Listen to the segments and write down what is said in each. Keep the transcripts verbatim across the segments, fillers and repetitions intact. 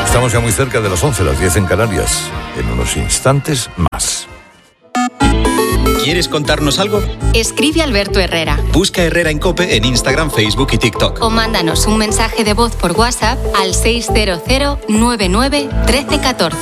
Estamos ya muy cerca de las once, las diez en Canarias. En unos instantes más. ¿Quieres contarnos algo? Escribe Alberto Herrera. Busca Herrera en COPE en Instagram, Facebook y TikTok. O mándanos un mensaje de voz por WhatsApp al seis cero cero nueve nueve uno tres uno cuatro.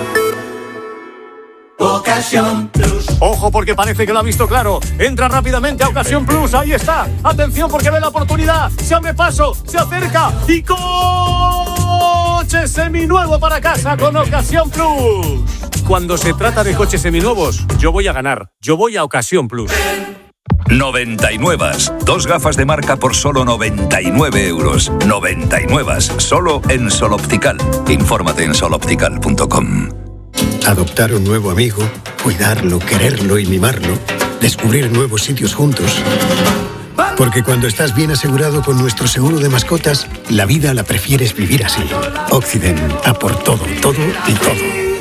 Ocasión Plus. Ojo, porque parece que lo ha visto claro. Entra rápidamente a Ocasión Plus. Ahí está. Atención, porque ve la oportunidad. Se abre paso, se acerca y coche seminuevo para casa con Ocasión Plus. Cuando se trata de coches seminuevos, yo voy a ganar. Yo voy a Ocasión Plus. noventa y nueve. Dos gafas de marca por solo noventa y nueve euros. noventa y nueve. Solo en Sol Optical. Infórmate en sol optical punto com. Adoptar un nuevo amigo, cuidarlo, quererlo y mimarlo, descubrir nuevos sitios juntos. Porque cuando estás bien asegurado con nuestro seguro de mascotas, la vida la prefieres vivir así. Occident, a por todo, todo y todo.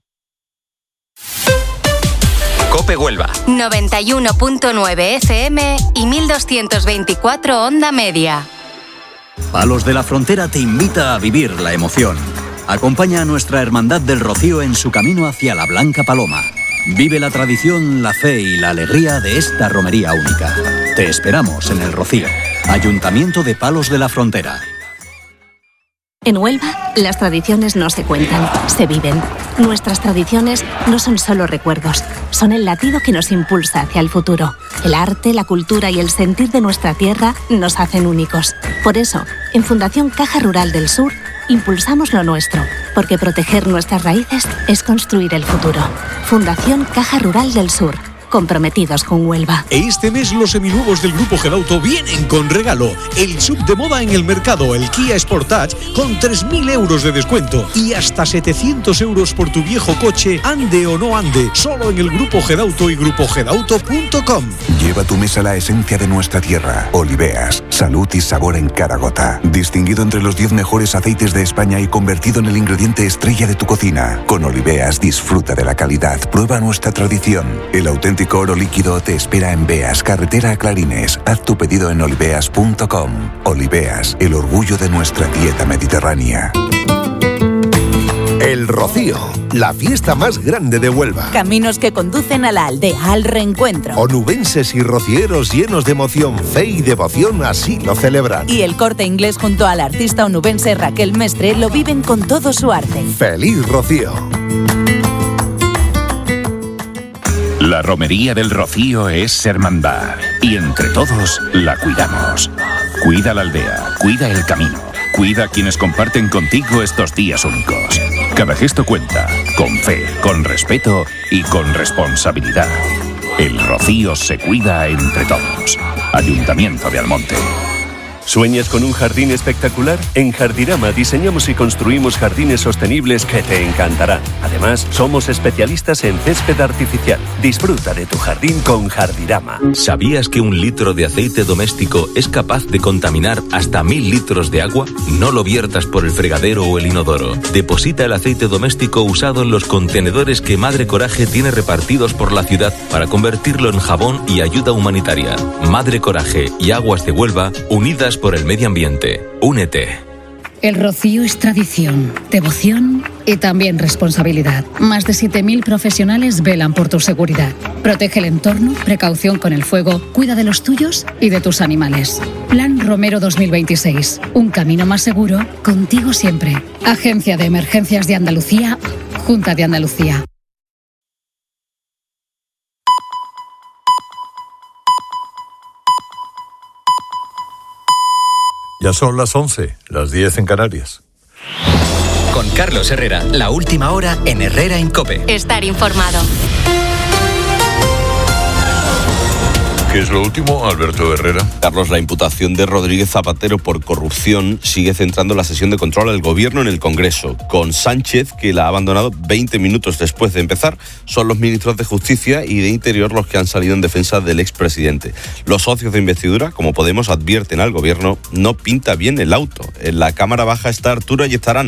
COPE Huelva. noventa y uno punto nueve F M y mil doscientos veinticuatro onda media. Palos de la Frontera te invita a vivir la emoción. Acompaña a nuestra Hermandad del Rocío en su camino hacia la Blanca Paloma. Vive la tradición, la fe y la alegría de esta romería única. Te esperamos en el Rocío. Ayuntamiento de Palos de la Frontera. En Huelva, las tradiciones no se cuentan, se viven. Nuestras tradiciones no son solo recuerdos, son el latido que nos impulsa hacia el futuro. El arte, la cultura y el sentir de nuestra tierra nos hacen únicos. Por eso, en Fundación Caja Rural del Sur, impulsamos lo nuestro, porque proteger nuestras raíces es construir el futuro. Fundación Caja Rural del Sur. Comprometidos con Huelva. Este mes los seminuevos del Grupo Gedauto vienen con regalo. El sub de moda en el mercado, el Kia Sportage, con tres mil euros de descuento y hasta setecientos euros por tu viejo coche, ande o no ande, solo en el Grupo Gedauto y grupo gedauto punto com. Lleva a tu mesa la esencia de nuestra tierra. Oliveas, salud y sabor en cada gota. Distinguido entre los diez mejores aceites de España y convertido en el ingrediente estrella de tu cocina. Con Oliveas disfruta de la calidad, prueba nuestra tradición. El auténtico oro líquido te espera en Beas, carretera a Clarines. Haz tu pedido en oliveas punto com. Oliveas, el orgullo de nuestra dieta mediterránea. El Rocío, la fiesta más grande de Huelva. Caminos que conducen a la aldea, al reencuentro. Onubenses y rocieros llenos de emoción, fe y devoción así lo celebran. Y el Corte Inglés junto a la artista onubense Raquel Mestre lo viven con todo su arte. ¡Feliz Rocío! La romería del Rocío es hermandad y entre todos la cuidamos. Cuida la aldea, cuida el camino, cuida a quienes comparten contigo estos días únicos. Cada gesto cuenta, con fe, con respeto y con responsabilidad. El Rocío se cuida entre todos. Ayuntamiento de Almonte. ¿Sueñas con un jardín espectacular? En Jardirama diseñamos y construimos jardines sostenibles que te encantarán. Además, somos especialistas en césped artificial. Disfruta de tu jardín con Jardirama. ¿Sabías que un litro de aceite doméstico es capaz de contaminar hasta mil litros de agua? No lo viertas por el fregadero o el inodoro. Deposita el aceite doméstico usado en los contenedores que Madre Coraje tiene repartidos por la ciudad para convertirlo en jabón y ayuda humanitaria. Madre Coraje y Aguas de Huelva, unidas por el medio ambiente. Únete. El Rocío es tradición, devoción y también responsabilidad. Más de siete mil profesionales velan por tu seguridad. Protege el entorno, precaución con el fuego, cuida de los tuyos y de tus animales. Plan Romero dos mil veintiséis. Un camino más seguro, contigo siempre. Agencia de Emergencias de Andalucía, Junta de Andalucía. Ya son las once, las diez en Canarias. Con Carlos Herrera, la última hora en Herrera en COPE. Estar informado. ¿Qué es lo último, Alberto Herrera? Carlos, la imputación de Rodríguez Zapatero por corrupción sigue centrando la sesión de control al gobierno en el Congreso, con Sánchez, que la ha abandonado veinte minutos después de empezar. Son los ministros de Justicia y de Interior los que han salido en defensa del expresidente. Los socios de investidura, como Podemos, advierten al gobierno, no pinta bien el auto. En la Cámara Baja está Arturo Ayestarán.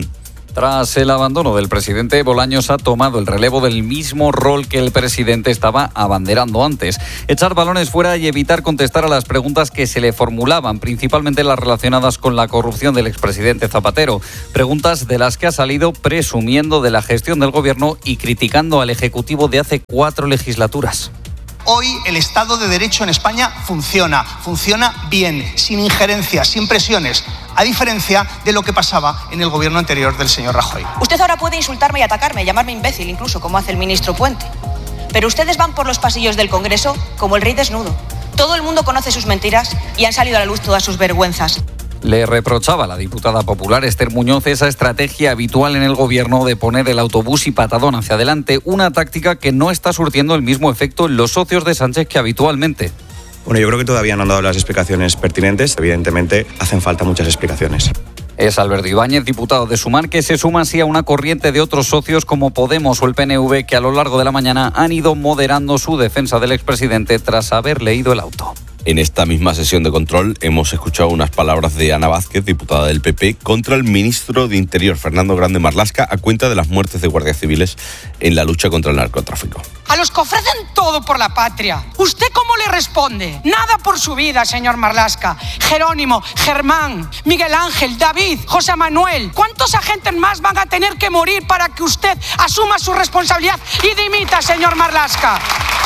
Tras el abandono del presidente, Bolaños ha tomado el relevo del mismo rol que el presidente estaba abanderando antes. Echar balones fuera y evitar contestar a las preguntas que se le formulaban, principalmente las relacionadas con la corrupción del expresidente Zapatero. Preguntas de las que ha salido presumiendo de la gestión del gobierno y criticando al Ejecutivo de hace cuatro legislaturas. Hoy el Estado de Derecho en España funciona, funciona bien, sin injerencias, sin presiones, a diferencia de lo que pasaba en el gobierno anterior del señor Rajoy. Usted ahora puede insultarme y atacarme, llamarme imbécil, incluso como hace el ministro Puente. Pero ustedes van por los pasillos del Congreso como el rey desnudo. Todo el mundo conoce sus mentiras y han salido a la luz todas sus vergüenzas. Le reprochaba a la diputada popular Esther Muñoz esa estrategia habitual en el gobierno de poner el autobús y patadón hacia adelante, una táctica que no está surtiendo el mismo efecto en los socios de Sánchez que habitualmente. Bueno, yo creo que todavía no han dado las explicaciones pertinentes. Evidentemente, hacen falta muchas explicaciones. Es Alberto Ibáñez, diputado de Sumar, que se suma así a una corriente de otros socios como Podemos o el P N V que a lo largo de la mañana han ido moderando su defensa del expresidente tras haber leído el auto. En esta misma sesión de control hemos escuchado unas palabras de Ana Vázquez, diputada del P P, contra el ministro de Interior, Fernando Grande Marlaska, a cuenta de las muertes de guardias civiles en la lucha contra el narcotráfico. A los que ofrecen todo por la patria, ¿usted cómo le responde? Nada por su vida, señor Marlaska. Jerónimo, Germán, Miguel Ángel, David, José Manuel. ¿Cuántos agentes más van a tener que morir para que usted asuma su responsabilidad y dimita, señor Marlaska?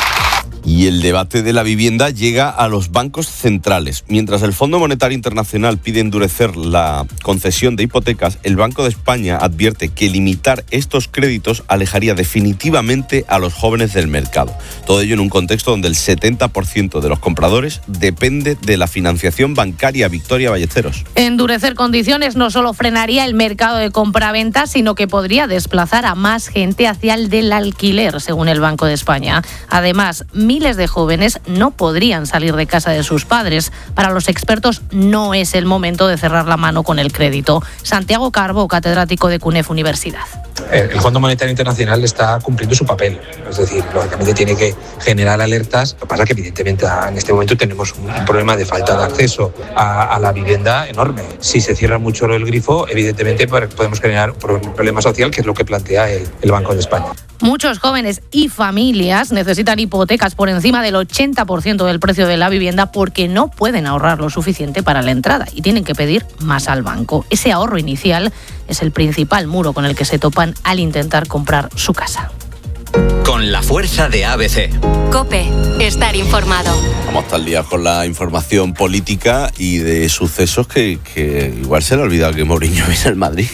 Y el debate de la vivienda llega a los bancos centrales. Mientras el Fondo Monetario Internacional pide endurecer la concesión de hipotecas, el Banco de España advierte que limitar estos créditos alejaría definitivamente a los jóvenes del mercado. Todo ello en un contexto donde el setenta por ciento de los compradores depende de la financiación bancaria. Victoria Ballesteros. Endurecer condiciones no solo frenaría el mercado de compraventa, sino que podría desplazar a más gente hacia el del alquiler, según el Banco de España. Además, miles de jóvenes no podrían salir de casa de sus padres. Para los expertos no es el momento de cerrar la mano con el crédito. Santiago Carbo, catedrático de CUNEF Universidad. El Fondo Monetario Internacional está cumpliendo su papel, es decir, lógicamente tiene que generar alertas. Lo que pasa es que evidentemente en este momento tenemos un problema de falta de acceso a, a la vivienda enorme. Si se cierra mucho el grifo, evidentemente podemos generar un problema social, que es lo que plantea el, el Banco de España. Muchos jóvenes y familias necesitan hipotecas por encima del ochenta por ciento del precio de la vivienda porque no pueden ahorrar lo suficiente para la entrada y tienen que pedir más al banco. Ese ahorro inicial es el principal muro con el que se topan al intentar comprar su casa. Con la fuerza de A B C. COPE, estar informado. Vamos hasta el día con la información política y de sucesos que, que igual se le ha olvidado que Mourinho viene al Madrid.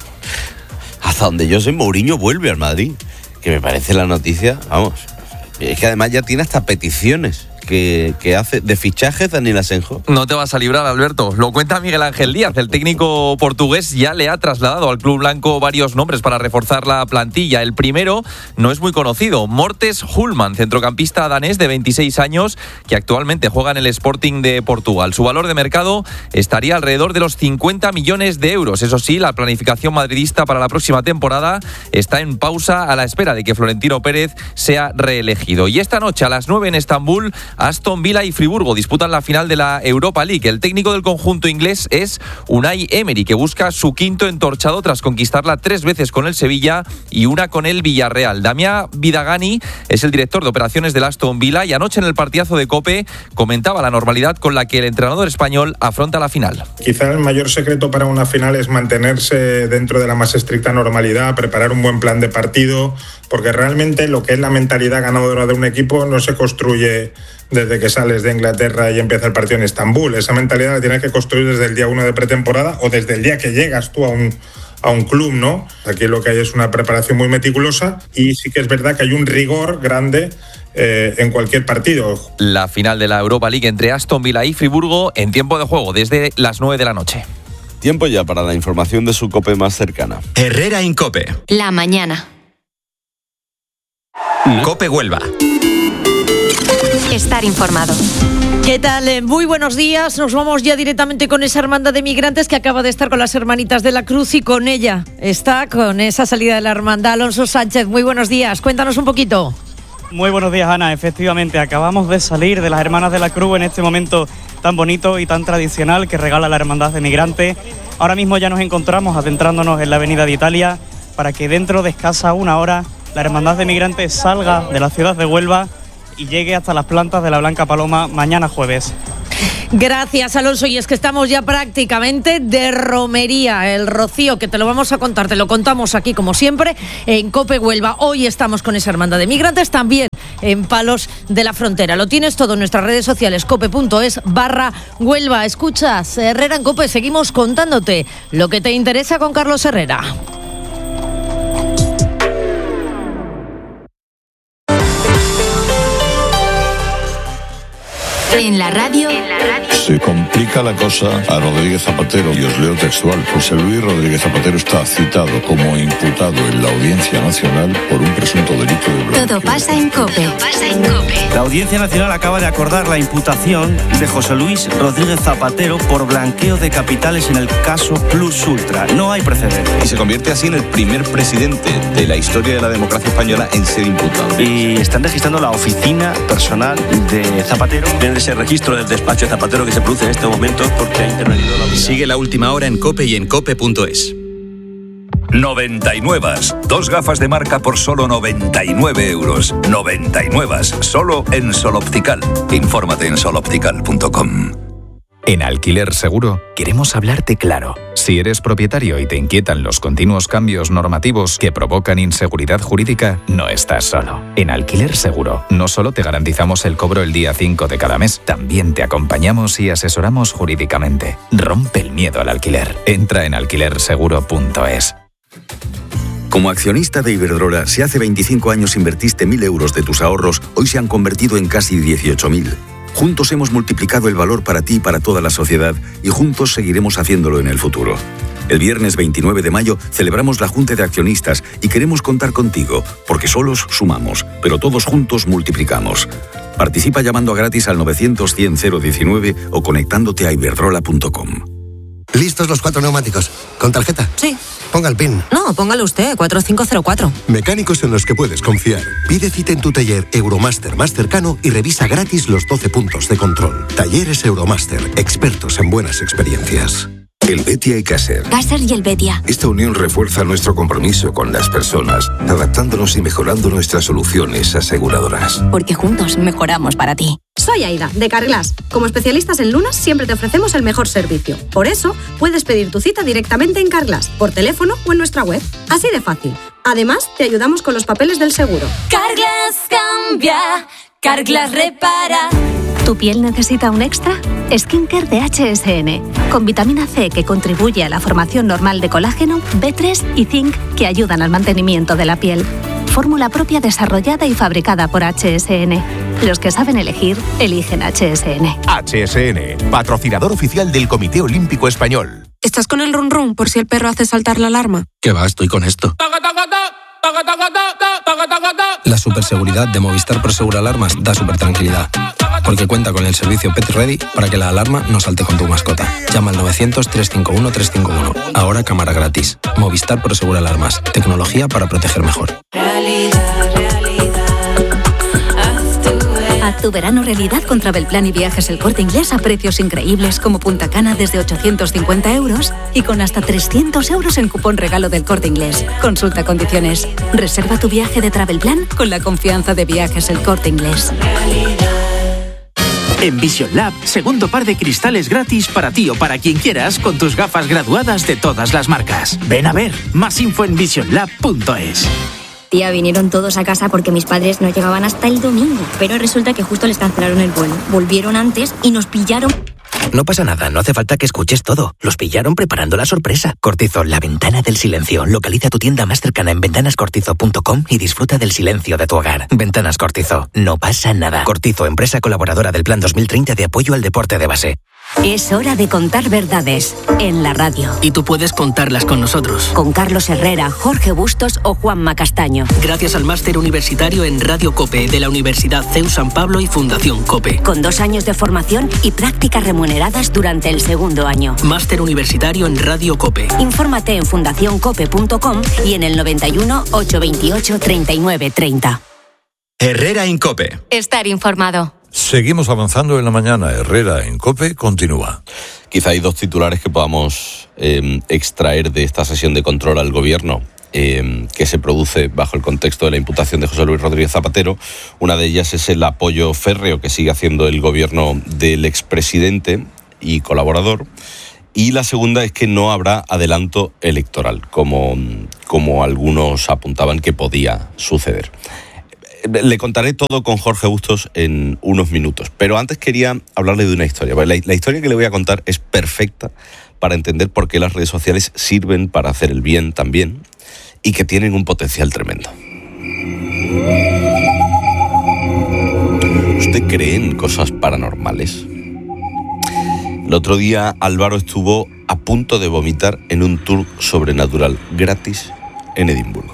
Hasta donde yo sé, Mourinho vuelve al Madrid. Que me parece la noticia, vamos, es que además ya tiene hasta peticiones que, que hace de fichajes Daniel Asenjo. No te vas a librar, Alberto. Lo cuenta Miguel Ángel Díaz. El técnico portugués ya le ha trasladado al club blanco varios nombres para reforzar la plantilla. El primero no es muy conocido, Mortes Hulman, centrocampista danés de veintiséis años que actualmente juega en el Sporting de Portugal. Su valor de mercado estaría alrededor de los cincuenta millones de euros. Eso sí, la planificación madridista para la próxima temporada está en pausa a la espera de que Florentino Pérez sea reelegido. Y esta noche a las nueve en Estambul, Aston Villa y Friburgo disputan la final de la Europa League. El técnico del conjunto inglés es Unai Emery, que busca su quinto entorchado tras conquistarla tres veces con el Sevilla y una con el Villarreal. Damián Vidagani es el director de operaciones del Aston Villa y anoche en el partidazo de COPE comentaba la normalidad con la que el entrenador español afronta la final. Quizá el mayor secreto para una final es mantenerse dentro de la más estricta normalidad, preparar un buen plan de partido, porque realmente lo que es la mentalidad ganadora de un equipo no se construye desde que sales de Inglaterra y empieza el partido en Estambul. Esa mentalidad la tienes que construir desde el día uno de pretemporada o desde el día que llegas tú a un, a un club, ¿no? Aquí lo que hay es una preparación muy meticulosa y sí que es verdad que hay un rigor grande eh, en cualquier partido. La final de la Europa League entre Aston Villa y Friburgo en tiempo de juego desde las nueve de la noche. Tiempo ya para la información de su COPE más cercana. Herrera en COPE. La mañana. COPE Huelva. Estar informado. ¿Qué tal? Muy buenos días. Nos vamos ya directamente con esa hermandad de migrantes que acaba de estar con las Hermanitas de la Cruz y con ella está con esa salida de la hermandad. Alonso Sánchez, muy buenos días. Cuéntanos un poquito. Muy buenos días, Ana. Efectivamente, acabamos de salir de las Hermanas de la Cruz en este momento tan bonito y tan tradicional que regala la Hermandad de Migrantes. Ahora mismo ya nos encontramos adentrándonos en la Avenida de Italia para que dentro de escasa una hora la Hermandad de Migrantes salga de la ciudad de Huelva y llegue hasta las plantas de la Blanca Paloma mañana jueves. Gracias, Alonso. Y es que estamos ya prácticamente de romería. El rocío, que te lo vamos a contar, te lo contamos aquí como siempre en COPE Huelva. Hoy estamos con esa Hermandad de Migrantes, también en Palos de la Frontera. Lo tienes todo en nuestras redes sociales, cope.es barra Huelva. Escuchas, Herrera en COPE, seguimos contándote lo que te interesa con Carlos Herrera. En la radio. Se complica la cosa a Rodríguez Zapatero, y os leo textual. José Luis Rodríguez Zapatero está citado como imputado en la Audiencia Nacional por un presunto delito de blanqueo. Todo pasa en COPE. Todo pasa en COPE. La Audiencia Nacional acaba de acordar la imputación de José Luis Rodríguez Zapatero por blanqueo de capitales en el caso Plus Ultra. No hay precedentes. Y se convierte así en el primer presidente de la historia de la democracia española en ser imputado. Y están registrando la oficina personal de Zapatero. En ese registro del despacho de Zapatero que se produce en este momento porque ha intervenido la unidad. Sigue la última hora en COPE y en cope punto es. noventa y nueve. Dos gafas de marca por solo noventa y nueve euros. noventa y nueve. Solo en Sol Optical. Infórmate en sol optical punto com. En Alquiler Seguro queremos hablarte claro. Si eres propietario y te inquietan los continuos cambios normativos que provocan inseguridad jurídica, no estás solo. En Alquiler Seguro no solo te garantizamos el cobro el día cinco de cada mes, también te acompañamos y asesoramos jurídicamente. Rompe el miedo al alquiler. Entra en alquiler seguro punto es. Como accionista de Iberdrola, si hace veinticinco años invertiste mil euros de tus ahorros, hoy se han convertido en casi dieciocho mil. Juntos hemos multiplicado el valor para ti y para toda la sociedad, y juntos seguiremos haciéndolo en el futuro. El viernes veintinueve de mayo celebramos la Junta de Accionistas y queremos contar contigo, porque solos sumamos, pero todos juntos multiplicamos. Participa llamando a gratis al novecientos cien cero diecinueve o conectándote a iberdrola punto com. ¿Listos los cuatro neumáticos? ¿Con tarjeta? Sí. Ponga el PIN. No, póngalo usted, cuatro cinco cero cuatro. Mecánicos en los que puedes confiar. Pide cita en tu taller Euromaster más cercano y revisa gratis los doce puntos de control. Talleres Euromaster, expertos en buenas experiencias. Helvetia y Caser. Caser y Helvetia. Esta unión refuerza nuestro compromiso con las personas, adaptándonos y mejorando nuestras soluciones aseguradoras. Porque juntos mejoramos para ti. Soy Aida, de Carglass. Como especialistas en lunas, siempre te ofrecemos el mejor servicio. Por eso, puedes pedir tu cita directamente en Carglass, por teléfono o en nuestra web. Así de fácil. Además, te ayudamos con los papeles del seguro. Carglass cambia, Carglass repara. ¿Tu piel necesita un extra? Skincare de H S N, con vitamina C que contribuye a la formación normal de colágeno, B tres y zinc que ayudan al mantenimiento de la piel. Fórmula propia desarrollada y fabricada por H S N. Los que saben elegir, eligen H S N. H S N, patrocinador oficial del Comité Olímpico Español. ¿Estás con el run run por si el perro hace saltar la alarma? ¿Qué va? Estoy con esto. La superseguridad de Movistar Prosegur Alarmas da super tranquilidad, porque cuenta con el servicio Pet Ready para que la alarma no salte con tu mascota. Llama al novecientos, trescientos cincuenta y uno, trescientos cincuenta y uno. Ahora cámara gratis. Movistar Prosegur Alarmas. Tecnología para proteger mejor. Realidad, realidad. Haz tu verano realidad con Travelplan y Viajes El Corte Inglés a precios increíbles como Punta Cana desde ochocientos cincuenta euros y con hasta trescientos euros en cupón regalo del Corte Inglés. Consulta condiciones. Reserva tu viaje de Travelplan con la confianza de Viajes El Corte Inglés. En Vision Lab, segundo par de cristales gratis para ti o para quien quieras con tus gafas graduadas de todas las marcas. Ven a ver, más info en vision lab punto es. Tía, vinieron todos a casa porque mis padres no llegaban hasta el domingo, pero resulta que justo les cancelaron el vuelo. Volvieron antes y nos pillaron. No pasa nada, no hace falta que escuches todo. Los pillaron preparando la sorpresa. Cortizo, la ventana del silencio. Localiza tu tienda más cercana en ventanas cortizo punto com y disfruta del silencio de tu hogar. Ventanas Cortizo, no pasa nada. Cortizo, empresa colaboradora del Plan dos mil treinta de apoyo al deporte de base. Es hora de contar verdades en la radio. Y tú puedes contarlas con nosotros. Con Carlos Herrera, Jorge Bustos o Juanma Castaño. Gracias al máster universitario en Radio COPE de la Universidad C E U San Pablo y Fundación COPE. Con dos años de formación y prácticas remuneradas durante el segundo año. Máster universitario en Radio COPE. Infórmate en fundación cope punto com y en el noventa y uno, ochocientos veintiocho, treinta y nueve treinta. Herrera en COPE. Estar informado. Seguimos avanzando en la mañana. Herrera en COPE continúa. Quizá hay dos titulares que podamos eh, extraer de esta sesión de control al gobierno eh, que se produce bajo el contexto de la imputación de José Luis Rodríguez Zapatero. Una de ellas es el apoyo férreo que sigue haciendo el gobierno del expresidente y colaborador. Y la segunda es que no habrá adelanto electoral, como, como algunos apuntaban que podía suceder. Le contaré todo con Jorge Bustos en unos minutos, pero antes quería hablarle de una historia. La, la historia que le voy a contar es perfecta para entender por qué las redes sociales sirven para hacer el bien también y que tienen un potencial tremendo. ¿Usted cree en cosas paranormales? El otro día Álvaro estuvo a punto de vomitar en un tour sobrenatural gratis en Edimburgo.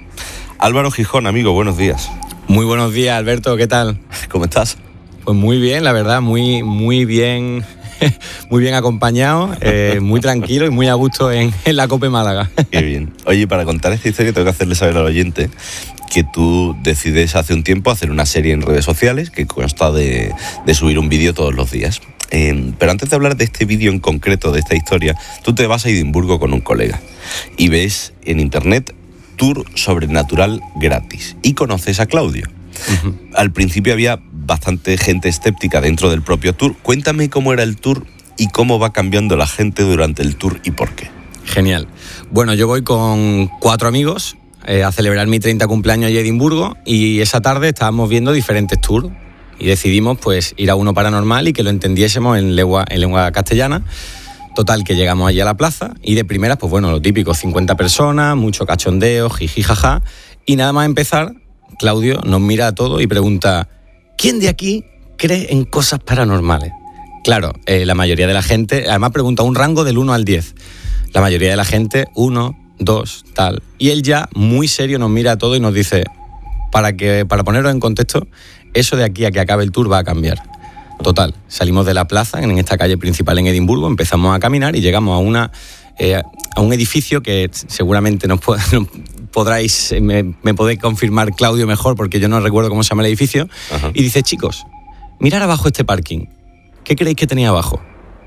Álvaro Gijón, amigo, buenos días. Muy buenos días, Alberto, ¿qué tal? ¿Cómo estás? Pues muy bien, la verdad, muy, muy bien, muy bien acompañado, eh, muy tranquilo y muy a gusto en, en la COPE Málaga. Qué bien. Oye, para contar esta historia tengo que hacerle saber al oyente que tú decides hace un tiempo hacer una serie en redes sociales que consta de, de subir un vídeo todos los días. Eh, pero antes de hablar de este vídeo en concreto, de esta historia, tú te vas a Edimburgo con un colega y ves en internet tour sobrenatural gratis y conoces a Claudio. Uh-huh. Al principio había bastante gente escéptica dentro del propio tour. Cuéntame cómo era el tour y cómo va cambiando la gente durante el tour y por qué. Genial. Bueno, yo voy con cuatro amigos eh, a celebrar mi treinta cumpleaños allí en Edimburgo y esa tarde estábamos viendo diferentes tours y decidimos pues ir a uno paranormal y que lo entendiésemos en lengua, en lengua castellana. Total, que llegamos allí a la plaza y de primeras, pues bueno, lo típico, cincuenta personas, mucho cachondeo, jiji, jaja. Y nada más empezar, Claudio nos mira a todos y pregunta: ¿quién de aquí cree en cosas paranormales? Claro, eh, la mayoría de la gente, además pregunta un rango del uno al diez. La mayoría de la gente, uno, dos, tal. Y él ya, muy serio, nos mira a todos y nos dice, para, que, para ponerlo en contexto, eso de aquí a que acabe el tour va a cambiar. Total, salimos de la plaza, en esta calle principal en Edimburgo, empezamos a caminar y llegamos a una eh, a un edificio que seguramente nos, pod- nos podráis, me, me podéis confirmar, Claudio, mejor, porque yo no recuerdo cómo se llama el edificio. Ajá. Y dice: chicos, mirad abajo este parking. ¿Qué creéis que tenía abajo?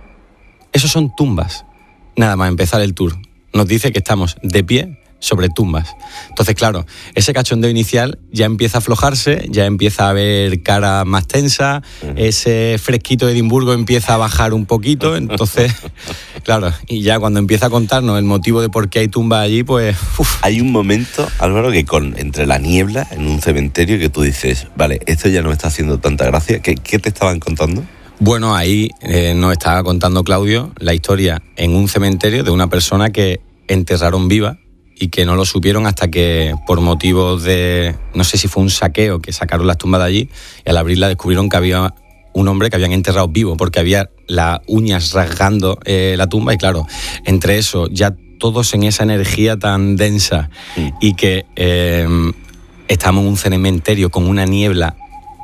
Esos son tumbas. Nada más empezar el tour, nos dice que estamos de pie sobre tumbas. Entonces, claro, ese cachondeo inicial ya empieza a aflojarse, ya empieza a haber cara más tensa, uh-huh. Ese fresquito de Edimburgo empieza a bajar un poquito, entonces, claro, y ya cuando empieza a contarnos el motivo de por qué hay tumbas allí, pues... Uf. Hay un momento, Álvaro, que con entre la niebla en un cementerio que tú dices, vale, esto ya no me está haciendo tanta gracia. ¿Qué, qué te estaban contando? Bueno, ahí eh, nos estaba contando Claudio la historia en un cementerio de una persona que enterraron viva y que no lo supieron hasta que, por motivos de, no sé si fue un saqueo, que sacaron las tumbas de allí y al abrirla descubrieron que había un hombre que habían enterrado vivo porque había las uñas rasgando eh, la tumba y claro, entre eso, ya todos en esa energía tan densa mm. y que eh, estamos en un cementerio con una niebla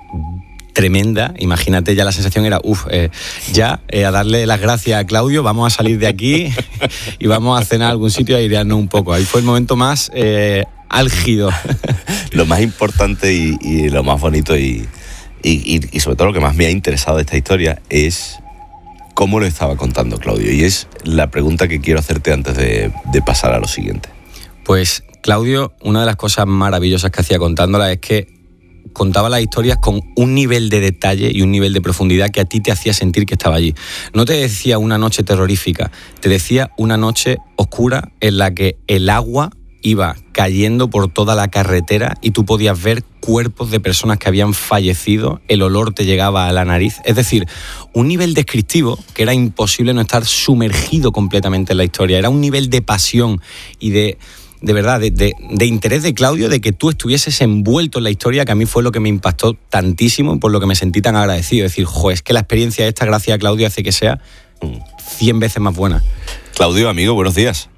tremenda, imagínate, ya la sensación era, uff, eh, ya eh, a darle las gracias a Claudio, vamos a salir de aquí y vamos a cenar a algún sitio y a airearnos un poco. Ahí fue el momento más eh, álgido. Lo más importante y, y lo más bonito y, y, y sobre todo lo que más me ha interesado de esta historia es cómo lo estaba contando Claudio, y es la pregunta que quiero hacerte antes de, de pasar a lo siguiente. Pues Claudio, una de las cosas maravillosas que hacía contándola es que contaba las historias con un nivel de detalle y un nivel de profundidad que a ti te hacía sentir que estaba allí. No te decía una noche terrorífica, te decía una noche oscura en la que el agua iba cayendo por toda la carretera y tú podías ver cuerpos de personas que habían fallecido, el olor te llegaba a la nariz. Es decir, un nivel descriptivo que era imposible no estar sumergido completamente en la historia. Era un nivel de pasión y de... de verdad, de, de, de interés de Claudio, de que tú estuvieses envuelto en la historia, que a mí fue lo que me impactó tantísimo y por lo que me sentí tan agradecido. Es decir, jo, es que la experiencia esta, gracias a Claudio, hace que sea cien veces más buena. Claudio, amigo, buenos días.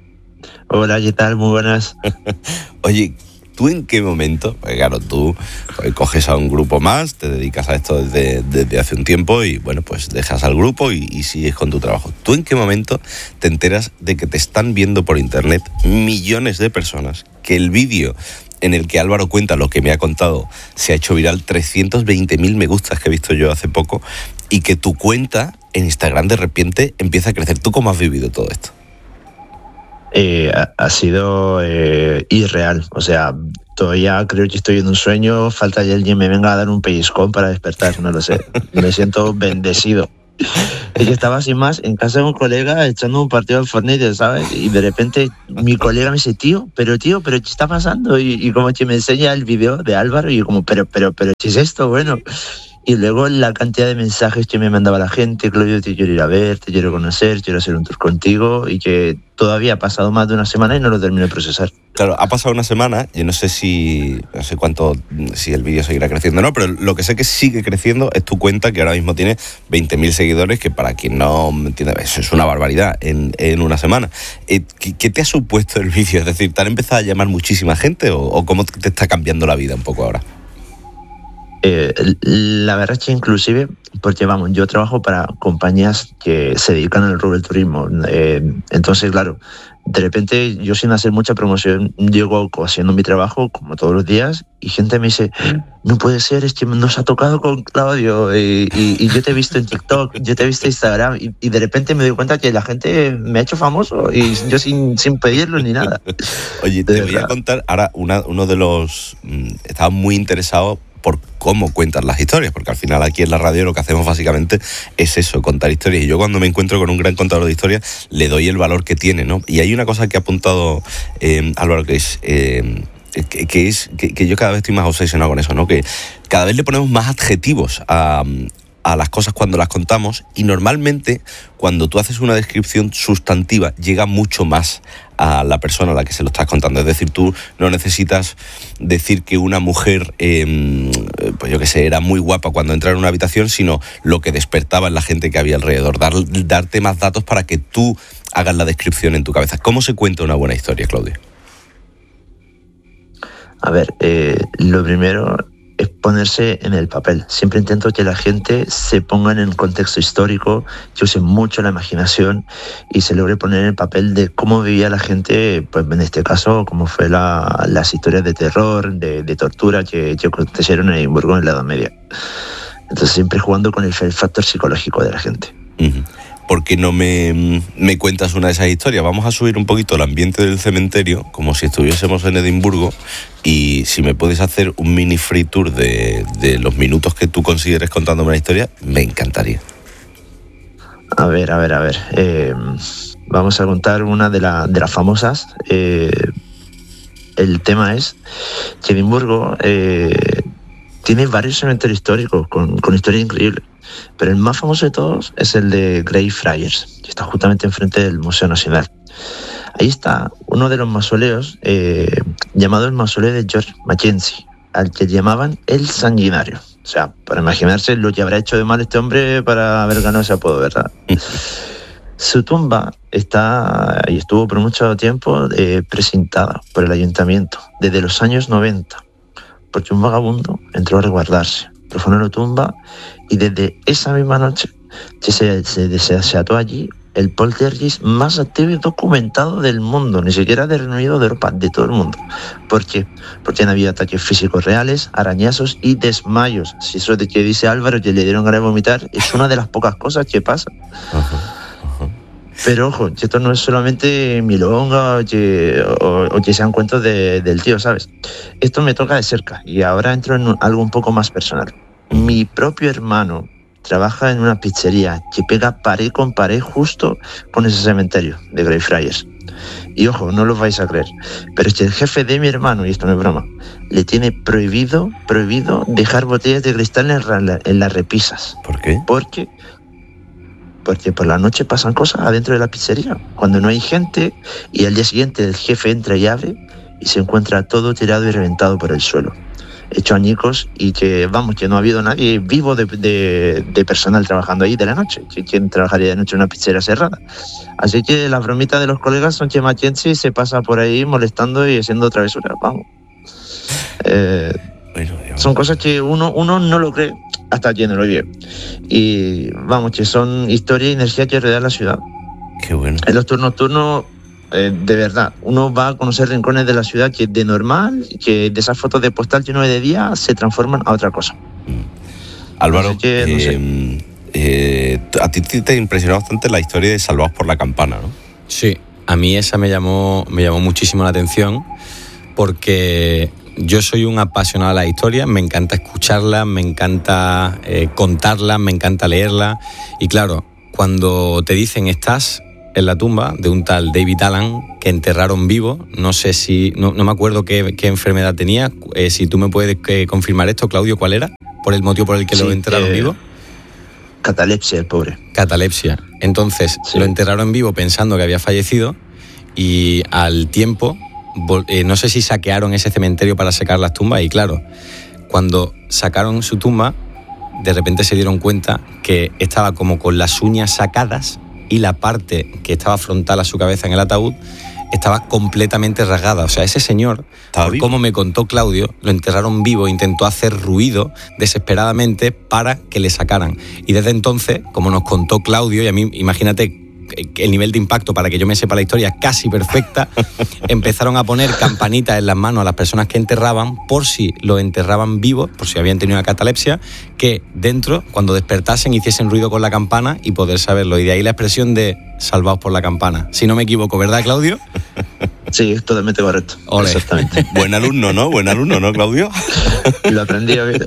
Hola, ¿qué tal? Muy buenas. Oye, ¿tú en qué momento? Pues claro, tú coges a un grupo más, te dedicas a esto desde, desde hace un tiempo y bueno, pues dejas al grupo y, y sigues con tu trabajo. ¿Tú en qué momento te enteras de que te están viendo por internet millones de personas, que el vídeo en el que Álvaro cuenta lo que me ha contado, se ha hecho viral, trescientos veinte mil me gustas que he visto yo hace poco, y que tu cuenta en Instagram de repente empieza a crecer. ¿Tú cómo has vivido todo esto? Eh, ha, ha sido eh, irreal, o sea, todavía creo que estoy en un sueño, falta que alguien me venga a dar un pellizcón para despertar, no lo sé, me siento bendecido. Es que estaba sin más en casa de un colega echando un partido al Fortnite, ¿sabes? Y de repente mi colega me dice, tío, pero tío, pero ¿qué está pasando? Y, y como que me enseña el video de Álvaro y yo como, pero, pero, pero, ¿qué es esto? Bueno... Y luego la cantidad de mensajes que me mandaba la gente, Claudio, te quiero ir a ver, te quiero conocer, quiero hacer un tour contigo, y que todavía ha pasado más de una semana y no lo termino de procesar. Claro, ha pasado una semana, yo no sé si, no sé cuánto, si el vídeo seguirá creciendo o no, pero lo que sé que sigue creciendo es tu cuenta, que ahora mismo tiene veinte mil seguidores, que para quien no entiende, eso es una barbaridad en, en una semana. ¿Qué, ¿Qué te ha supuesto el vídeo? Es decir, ¿te han empezado a llamar muchísima gente o, o cómo te está cambiando la vida un poco ahora? Eh, la verdad es que inclusive, porque vamos, yo trabajo para compañías que se dedican al rubro del turismo, eh, entonces claro, de repente yo sin hacer mucha promoción llego haciendo mi trabajo como todos los días y gente me dice, no puede ser, es que nos ha tocado con Claudio y, y, y yo te he visto en TikTok, yo te he visto en Instagram y, y de repente me doy cuenta que la gente me ha hecho famoso y yo sin, sin pedirlo ni nada. Oye, te voy a contar ahora una, uno de los... Mmm, estaba muy interesado por cómo cuentas las historias, porque al final aquí en la radio lo que hacemos básicamente es eso, contar historias, y yo cuando me encuentro con un gran contador de historias le doy el valor que tiene, ¿no? Y hay una cosa que ha apuntado eh, Álvaro, que es... Eh, que, que es que, que yo cada vez estoy más obsesionado con eso, ¿no? Que cada vez le ponemos más adjetivos a... a las cosas cuando las contamos, y normalmente cuando tú haces una descripción sustantiva llega mucho más a la persona a la que se lo estás contando. Es decir, tú no necesitas decir que una mujer, eh, pues yo qué sé, era muy guapa cuando entraba en una habitación, sino lo que despertaba en la gente que había alrededor. Dar, darte más datos para que tú hagas la descripción en tu cabeza. ¿Cómo se cuenta una buena historia, Claudio? A ver, eh, lo primero es ponerse en el papel. Siempre intento que la gente se ponga en el contexto histórico, que use mucho la imaginación y se logre poner en el papel de cómo vivía la gente, pues en este caso, cómo fue la, las historias de terror, de, de tortura que, que acontecieron en Edimburgo en la Edad Media. Entonces siempre jugando con el factor psicológico de la gente. Uh-huh. ¿Por qué no me, me cuentas una de esas historias? Vamos a subir un poquito el ambiente del cementerio, como si estuviésemos en Edimburgo, y si me puedes hacer un mini free tour de, de los minutos que tú consideres contándome la historia, me encantaría. A ver, a ver, a ver. Eh, vamos a contar una de, la, de las famosas. Eh, el tema es que Edimburgo eh, tiene varios cementerios históricos con, con historias increíbles. Pero el más famoso de todos es el de Greyfriars, que está justamente enfrente del Museo Nacional. Ahí está uno de los mausoleos, eh, llamado el mausoleo de George Mackenzie, al que llamaban el Sanguinario. O sea, para imaginarse lo que habrá hecho de mal este hombre para haber ganado ese apodo, ¿verdad? Su tumba está, y estuvo por mucho tiempo, eh, precintada por el ayuntamiento, desde los años noventa, porque un vagabundo entró a resguardarse, profanó la tumba, y desde esa misma noche que se, se, se, se ató allí el poltergeist más activo y documentado del mundo, ni siquiera del Reino Unido, de Europa, de todo el mundo. ¿Por qué? Porque han habido ataques físicos reales, arañazos y desmayos. Si eso de que dice Álvaro que le dieron ganas de vomitar es una de las pocas cosas que pasa. Uh-huh. Pero ojo, que esto no es solamente milonga o que, o, o que sean cuentos de, del tío, ¿sabes? Esto me toca de cerca y ahora entro en algo un poco más personal. Mi propio hermano trabaja en una pizzería que pega pared con pared justo con ese cementerio de Greyfriars. Y ojo, no lo vais a creer, pero es que el jefe de mi hermano, y esto no es broma, le tiene prohibido, prohibido dejar botellas de cristal en, la, en las repisas. ¿Por qué? Porque, porque por la noche pasan cosas adentro de la pizzería, cuando no hay gente, y al día siguiente el jefe entra y abre y se encuentra todo tirado y reventado por el suelo, hecho añicos, y que, vamos, que no ha habido nadie vivo de, de, de personal trabajando ahí de la noche. ¿Quién trabajaría de noche en una pizzería cerrada? Así que las bromitas de los colegas son que Mackenzie se pasa por ahí molestando y haciendo travesuras, vamos. Eh, bueno, son cosas que uno, uno no lo cree hasta que no lo vive. Y vamos, que son historia y energía que rodean la ciudad. Qué bueno. En los turnos nocturnos eh, de verdad, uno va a conocer rincones de la ciudad que de normal, que de esas fotos de postal que uno ve de día se transforman a otra cosa. Álvaro, que, no eh, sé. eh, a ti te impresionó bastante la historia de Salvados por la Campana, ¿no? Sí, a mí esa me llamó, me llamó muchísimo la atención porque yo soy un apasionado de la historia, me encanta escucharla, me encanta eh, contarla, me encanta leerla y claro, cuando te dicen estás en la tumba de un tal David Allen que enterraron vivo, no sé si, no, no me acuerdo qué, qué enfermedad tenía, eh, si tú me puedes eh, confirmar esto, Claudio, ¿cuál era? ¿Por el motivo por el que sí, lo enterraron eh, vivo? Catalepsia, el pobre. Catalepsia. Entonces, sí. Lo enterraron vivo pensando que había fallecido y al tiempo, eh, no sé si saquearon ese cementerio para sacar las tumbas y claro, cuando sacaron su tumba, de repente se dieron cuenta que estaba como con las uñas sacadas y la parte que estaba frontal a su cabeza en el ataúd estaba completamente rasgada. O sea, ese señor, por como me contó Claudio, lo enterraron vivo, intentó hacer ruido desesperadamente para que le sacaran. Y desde entonces, como nos contó Claudio, y a mí, imagínate el nivel de impacto para que yo me sepa la historia casi perfecta, empezaron a poner campanitas en las manos a las personas que enterraban por si lo enterraban vivo, por si habían tenido una catalepsia, que dentro, cuando despertasen, hiciesen ruido con la campana y poder saberlo. Y de ahí la expresión de salvados por la campana. Si no me equivoco, ¿verdad, Claudio? Sí, es totalmente correcto. Olé. Exactamente. Buen alumno, ¿no? Buen alumno, ¿no, Claudio? Lo aprendí a ver.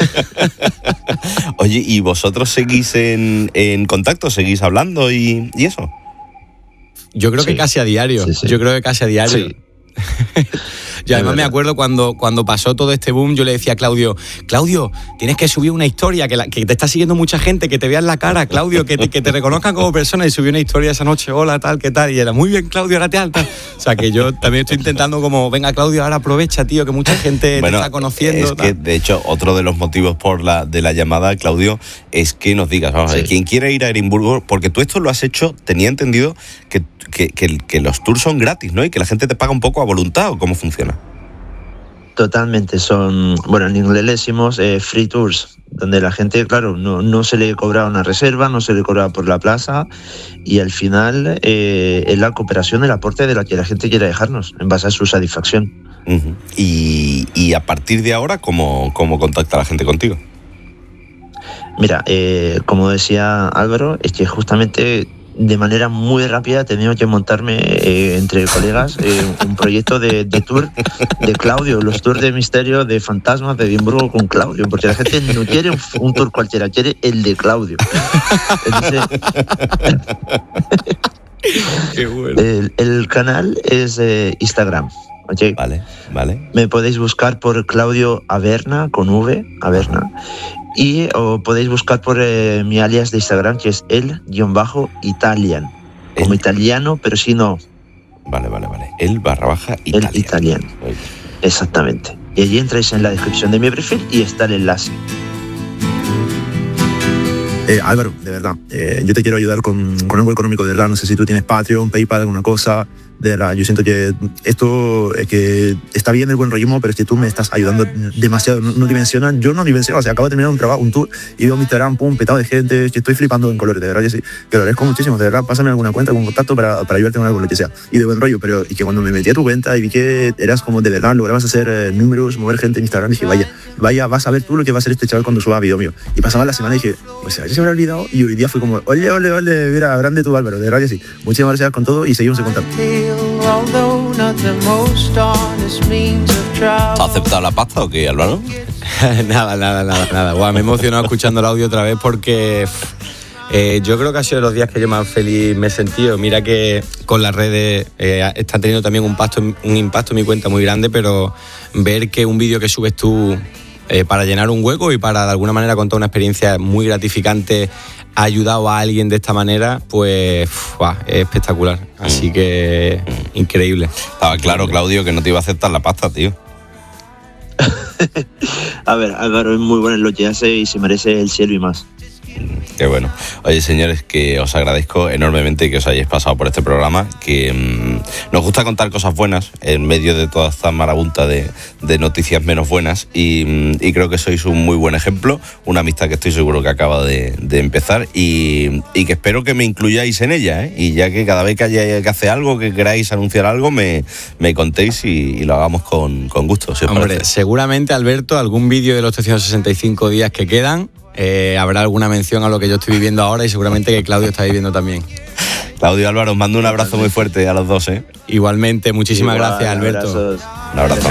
Oye, ¿y vosotros seguís en, en contacto? ¿Seguís hablando y, y eso? Yo creo sí. que casi a diario. Sí, sí. Yo creo que casi a diario. Sí. Y además me acuerdo cuando, cuando pasó todo este boom, yo le decía a Claudio, Claudio, tienes que subir una historia, que, la, que te está siguiendo mucha gente, que te vean la cara, Claudio, que te, que te reconozcan como persona. Y subí una historia esa noche, hola, tal, qué tal. Y era, muy bien, Claudio, ahora te alta. O sea, que yo también estoy intentando como, venga, Claudio, ahora aprovecha, tío, que mucha gente bueno, te está conociendo. Es tal. Que, de hecho, otro de los motivos por la, de la llamada, Claudio, es que nos digas, vamos sí. a ver, quien quiera ir a Edimburgo, porque tú esto lo has hecho, tenía entendido que, que, que, que los tours son gratis, ¿no? Y que la gente te paga un poco a voluntad, ¿o cómo funciona? Totalmente, son, bueno, en inglés le decimos eh, free tours, donde la gente, claro, no, no se le cobra una reserva, no se le cobra por la plaza y al final eh, es la cooperación, el aporte de la que la gente quiera dejarnos en base a su satisfacción. Uh-huh. y, y a partir de ahora, ¿cómo, cómo contacta la gente contigo? Mira, eh, como decía Álvaro, es que justamente de manera muy rápida he tenido que montarme eh, entre colegas eh, un proyecto de, de tour de Claudio, los tours de misterio de fantasmas de Edimburgo con Claudio, porque la gente no quiere un, un tour cualquiera, quiere el de Claudio. Entonces, Qué bueno. el, el canal es eh, Instagram. Okay. Vale, vale. Me podéis buscar por Claudio Averna con V, Averna. Y o podéis buscar por eh, mi alias de Instagram, que es el-italian. Como el... italiano, pero si no. Vale, vale, vale. El barra baja italian. El italiano. Exactamente. Y allí entráis en la descripción de mi perfil y está el enlace. Eh, Álvaro, de verdad, eh, yo te quiero ayudar con, con algo económico, de verdad. No sé si tú tienes Patreon, PayPal, alguna cosa. De verdad, yo siento que esto es que está bien el buen rollismo, pero es que tú me estás ayudando demasiado. No, no dimensionan, yo no dimensiono. O sea, acabo de terminar un trabajo, un tour, y veo mi Instagram, pum, petado de gente, que estoy flipando en colores, de verdad, que sí. Que lo agradezco muchísimo, de verdad, pásame alguna cuenta, algún contacto para, para ayudarte con algo, lo que sea. Y de buen rollo, pero y que cuando me metí a tu cuenta y vi que eras como de verdad, lograbas hacer eh, números, mover gente en Instagram, dije, vaya, vaya, vas a ver tú lo que va a hacer este chaval cuando suba video mío. Y pasaba la semana y dije, pues ya se me habrá olvidado, y hoy día fue como, ole, ole, ole, mira, grande tú, Álvaro, de verdad que sí. Muchísimas gracias con todo y seguimos en contacto. ¿Has aceptado la pasta o qué, Álvaro? nada, nada, nada, nada. Wow, me he emocionado escuchando el audio otra vez porque eh, yo creo que ha sido de los días que yo más feliz me he sentido. Mira que con las redes eh, están teniendo también un impacto, un impacto en mi cuenta muy grande, pero ver que un vídeo que subes tú eh, para llenar un hueco y para de alguna manera contar una experiencia muy gratificante ha ayudado a alguien de esta manera, pues ¡buah! Es espectacular. Así que increíble. Estaba claro, Claudio, que no te iba a aceptar la pasta, tío. A ver, Álvaro es muy bueno en lo que hace y se merece el cielo y más. Qué bueno. Oye, señores, que os agradezco enormemente que os hayáis pasado por este programa, que mmm, nos gusta contar cosas buenas en medio de toda esta marabunta de, de noticias menos buenas y, mmm, y creo que sois un muy buen ejemplo, una amistad que estoy seguro que acaba de, de empezar y, y que espero que me incluyáis en ella, ¿eh? Y ya que cada vez que haya que hacer algo, que queráis anunciar algo, me, me contéis y, y lo hagamos con, con gusto, si os Hombre, parece. seguramente, Alberto, algún vídeo de los trescientos sesenta y cinco días que quedan, eh, habrá alguna mención a lo que yo estoy viviendo ahora y seguramente que Claudio está viviendo también. Claudio, Álvaro, os mando un abrazo muy fuerte a los dos, ¿eh? Igualmente, muchísimas Igual, gracias, Alberto. abrazos. Un abrazo.